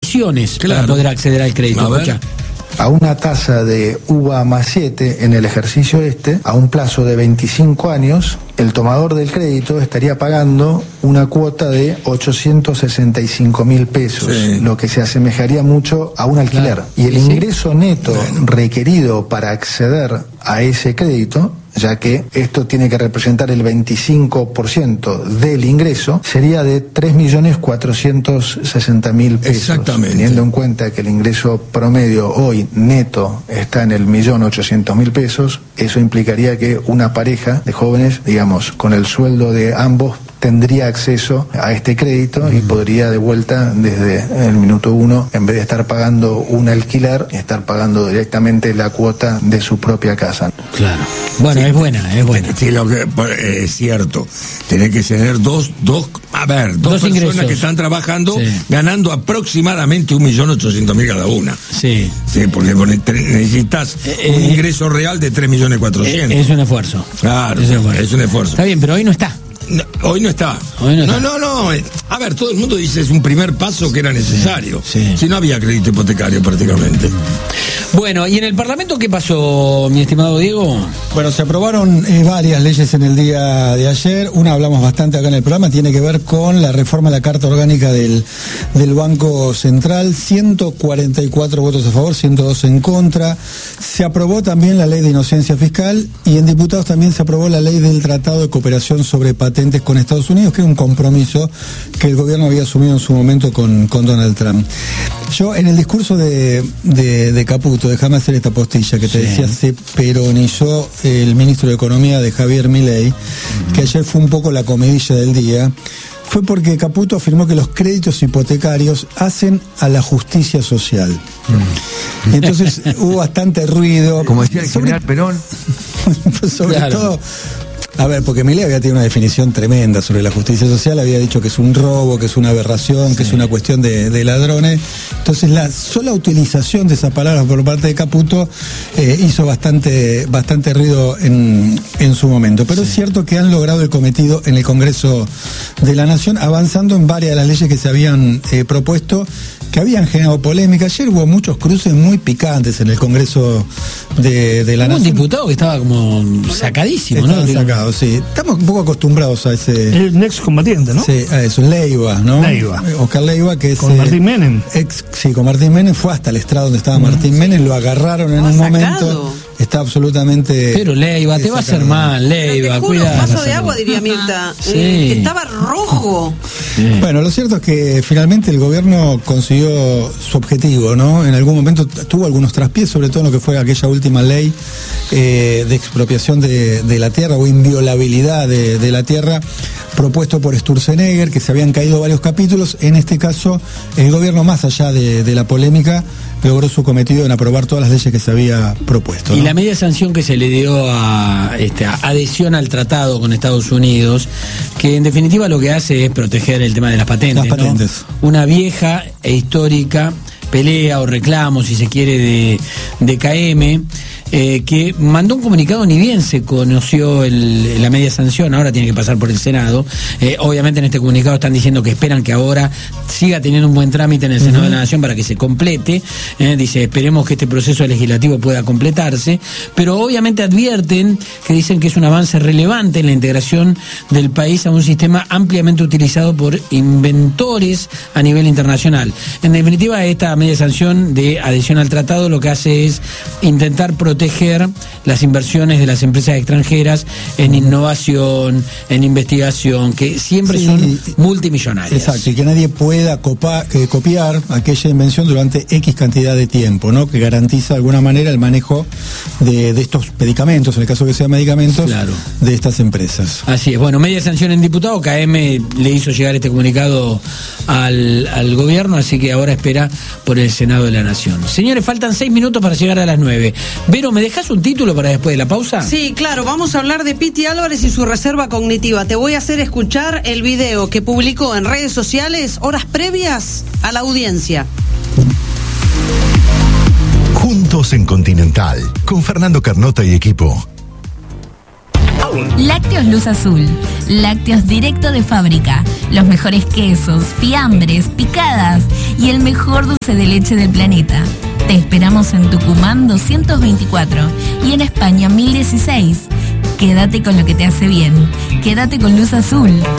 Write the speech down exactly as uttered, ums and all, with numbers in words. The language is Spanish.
condiciones claro. para poder acceder al crédito. A ver. Escucha. A una tasa de uva más siete en el ejercicio este, a un plazo de veinticinco años, el tomador del crédito estaría pagando una cuota de ochocientos sesenta y cinco mil pesos, sí. lo que se asemejaría mucho a un alquiler. Claro. Y el ¿Sí? ingreso neto bueno. requerido para acceder a ese crédito, ya que esto tiene que representar el veinticinco por ciento del ingreso, sería de tres millones cuatrocientos sesenta mil pesos. Exactamente. Teniendo en cuenta que el ingreso promedio hoy neto está en el millón ochocientos mil pesos, eso implicaría que una pareja de jóvenes, digamos, con el sueldo de ambos, tendría acceso a este crédito mm. y podría de vuelta desde el minuto uno, en vez de estar pagando un alquiler, estar pagando directamente la cuota de su propia casa. Claro. Bueno, sí, es buena, es buena. Sí, lo que es cierto. Tiene que tener dos, dos, a ver, dos, dos personas ingresos. Que están trabajando, sí. ganando aproximadamente un millón ochocientos mil cada una. Sí. Sí, porque necesitas eh, un ingreso real de tres millones cuatrocientos. Es un esfuerzo. Claro, es un esfuerzo. es un esfuerzo. Está bien, pero hoy no está. No, hoy no está. Hoy no, no, está. no, no. A ver, todo el mundo dice es un primer paso que era necesario. Sí, sí. Si no había crédito hipotecario prácticamente. Bueno, ¿y en el Parlamento qué pasó, mi estimado Diego? Bueno, se aprobaron eh, varias leyes en el día de ayer. Una hablamos bastante acá en el programa, tiene que ver con la reforma a la Carta Orgánica del, del Banco Central. ciento cuarenta y cuatro votos a favor, ciento dos en contra. Se aprobó también la ley de inocencia fiscal y en diputados también se aprobó la ley del Tratado de Cooperación sobre Patentes con Estados Unidos, que era un compromiso que el gobierno había asumido en su momento con, con Donald Trump. Yo en el discurso de, de, de Caputo, déjame hacer esta postilla que te sí. decía, se peronizó el ministro de Economía de Javier Milei, uh-huh. que ayer fue un poco la comidilla del día. Fue porque Caputo afirmó que los créditos hipotecarios hacen a la justicia social. Mm. Y entonces hubo bastante ruido. Como decía el general Perón. Sobre claro. todo... A ver, porque Milei había tenido una definición tremenda sobre la justicia social, había dicho que es un robo, que es una aberración, sí. que es una cuestión de, de ladrones. Entonces la sola utilización de esas palabras por parte de Caputo eh, hizo bastante, bastante ruido en, en su momento. Pero sí. es cierto que han logrado el cometido en el Congreso de la Nación, avanzando en varias de las leyes que se habían eh, propuesto, que habían generado polémica. Ayer hubo muchos cruces muy picantes en el Congreso de, de la Hubo Nación. Un diputado que estaba como sacadísimo, Estaban ¿no? Sacado, sí. Estamos un poco acostumbrados a ese... El ex combatiente, ¿no? Sí, a eso, Leiva, ¿no? Leiva. Oscar Leiva, que es... Con Martín Menem. Ex, sí, con Martín Menem, fue hasta el estrado donde estaba Martín sí. Menem, lo agarraron en un sacado. momento... Está absolutamente... Pero Leiva, te va a hacer mal, Leiva, cuidado. Un vaso de agua, diría Mirta. Sí. Eh, que estaba rojo. Sí. Bueno, lo cierto es que finalmente el gobierno consiguió su objetivo, ¿no? En algún momento tuvo algunos traspiés, sobre todo en lo que fue aquella última ley eh, de expropiación de, de la tierra o inviolabilidad de, de la tierra, propuesto por Sturzenegger, que se habían caído varios capítulos. En este caso, el gobierno, más allá de, de la polémica, logró su cometido en aprobar todas las leyes que se había propuesto, ¿no? Y la media sanción que se le dio a esta adhesión al tratado con Estados Unidos, que en definitiva lo que hace es proteger el tema de las patentes, las patentes. ¿no? Una vieja e histórica pelea o reclamo, si se quiere, de, de K M, eh, que mandó un comunicado, ni bien se conoció el, la media sanción, ahora tiene que pasar por el Senado. Eh, obviamente en este comunicado están diciendo que esperan que ahora siga teniendo un buen trámite en el Senado uh-huh. de la Nación para que se complete. Eh, dice, esperemos que este proceso legislativo pueda completarse, pero obviamente advierten que dicen que es un avance relevante en la integración del país a un sistema ampliamente utilizado por inventores a nivel internacional. En definitiva, esta media sanción de adhesión al tratado lo que hace es intentar proteger las inversiones de las empresas extranjeras en innovación, en investigación, que siempre sí, son multimillonarias. Exacto, y que nadie pueda copa, eh, copiar aquella invención durante X cantidad de tiempo, ¿no? Que garantiza de alguna manera el manejo de, de estos medicamentos, en el caso que sean medicamentos, claro. de estas empresas. Así es. Bueno, media sanción en diputado, K M le hizo llegar este comunicado al, al gobierno, así que ahora espera por el Senado de la Nación. Señores, faltan seis minutos para llegar a las nueve. Vero, ¿me dejas un título para después de la pausa? Sí, claro, vamos a hablar de Piti Álvarez y su reserva cognitiva. Te voy a hacer escuchar el video que publicó en redes sociales horas previas a la audiencia. Juntos en Continental, con Fernando Carnota y equipo. Lácteos Luz Azul. Lácteos directo de fábrica. Los mejores quesos, fiambres, picadas y el mejor dulce de leche del planeta. Te esperamos en Tucumán doscientos veinticuatro y en España mil dieciséis. Quédate con lo que te hace bien. Quédate con Luz Azul.